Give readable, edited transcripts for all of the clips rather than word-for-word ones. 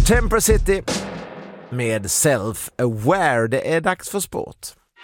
Temper City med Self-Aware. Det är dags för sport.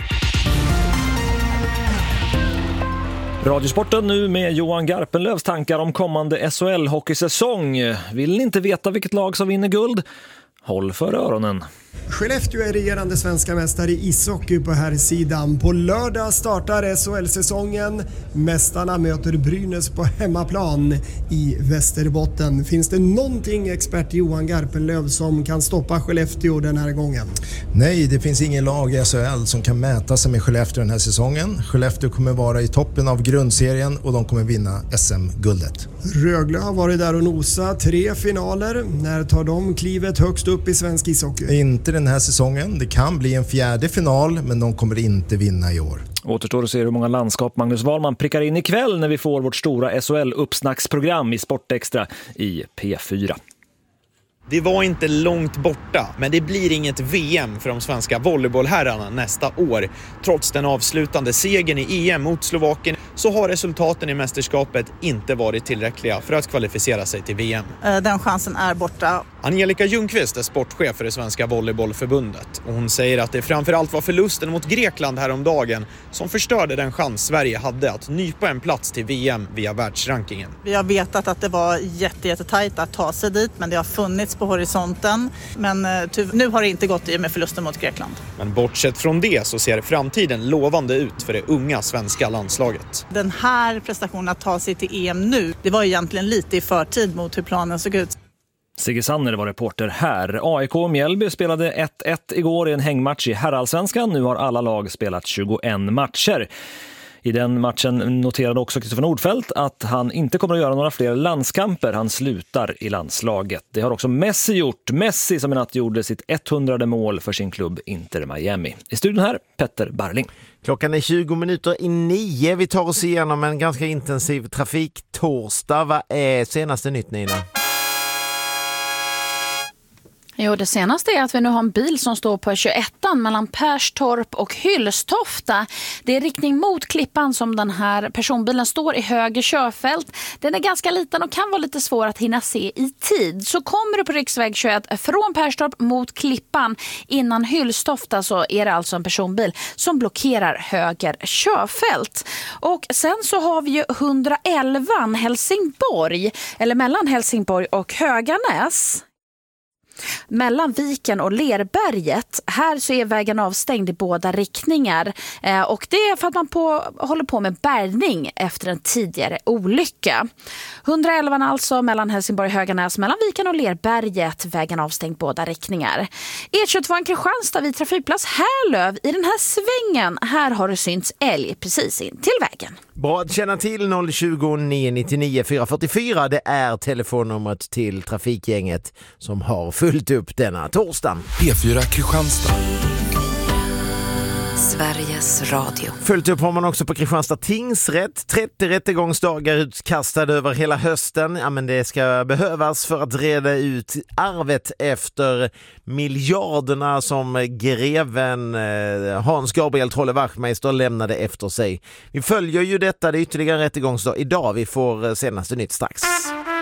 Radiosporten nu med Johan Garpenlövs tankar om kommande SHL-hockeysäsong. Vill ni inte veta vilket lag som vinner guld? Håll för öronen. Skellefteå är regerande svenska mästare i ishockey på här sidan. På lördag startar SHL-säsongen. Mästarna möter Brynäs på hemmaplan i Västerbotten. Finns det någonting, expert Johan Garpenlöv, som kan stoppa Skellefteå den här gången? Nej, det finns ingen lag i SHL som kan mäta sig med Skellefteå den här säsongen. Skellefteå kommer vara i toppen av grundserien och de kommer vinna SM-guldet. Rögle har varit där och nosa 3 finaler. När tar de klivet högst upp i svensk ishockey? Inte den här säsongen. Det kan bli en 4:e final, men de kommer inte vinna i år. Återstår att se hur många landskap Magnus Wahlman prickar in ikväll när vi får vårt stora SHL-uppsnacksprogram i Sportextra i P4. Det var inte långt borta, men det blir inget VM för de svenska volleybollherrarna nästa år. Trots den avslutande segern i EM mot Slovakien så har resultaten i mästerskapet inte varit tillräckliga för att kvalificera sig till VM. Den chansen är borta. Angelica Ljungqvist är sportchef för det svenska volleybollförbundet. Och hon säger att det framförallt var förlusten mot Grekland häromdagen som förstörde den chans Sverige hade att nypa en plats till VM via världsrankingen. Vi har vetat att det var jättetajt att ta sig dit, men det har funnits på horisonten. Men nu har det inte gått i med förlusten mot Grekland. Men bortsett från det så ser framtiden lovande ut för det unga svenska landslaget. Den här prestationen att ta sig till EM nu, det var egentligen lite i förtid mot hur planen såg ut. Sigge Sanner var reporter här. AIK och Mjällby spelade 1-1 igår i en hängmatch i herrallsvenskan. Nu har alla lag spelat 21 matcher. I den matchen noterade också Kristoffer Nordfeldt att han inte kommer att göra några fler landskamper. Han slutar i landslaget. Det har också Messi gjort. Messi som i natt gjorde sitt 100:e mål för sin klubb Inter Miami. I studion här, Petter Barling. Klockan är 20:09. Vi tar oss igenom en ganska intensiv trafiktorsdag. Vad är senaste nytt, Nina? Jo, det senaste är att vi nu har en bil som står på 21:an mellan Perstorp och Hyllstofta. Det är riktning mot Klippan som den här personbilen står i höger körfält. Den är ganska liten och kan vara lite svår att hinna se i tid. Så kommer du på riksväg 21 från Perstorp mot Klippan innan Hyllstofta så är det alltså en personbil som blockerar höger körfält. Och sen så har vi ju 111 Helsingborg, eller mellan Helsingborg och Höganäs. Mellan Viken och Lerberget. Här så är vägen avstängd i båda riktningar. Och det är för att man håller på med bärgning efter en tidigare olycka. 111 alltså mellan Helsingborg och Höganäs, mellan Viken och Lerberget. Vägen avstängd båda riktningar. E22 Kristianstad vid trafikplats Härlöv. I den här svängen, här har det synts älg precis in till vägen. Bra att känna till. 020 999 444. Det är telefonnumret till trafikgänget som har fullt upp denna torsdagen. P4 Kristianstad. Sveriges Radio. Fullt upp har man också på Kristianstad tingsrätt. 30 rättegångsdagar utkastade över hela hösten. Ja, men det ska behövas för att reda ut arvet efter miljarderna som greven Hans Gabriel Trolle Wachtmeister lämnade efter sig. Vi följer ju detta, det är ytterligare rättegångsdag idag. Vi får senaste nytt strax.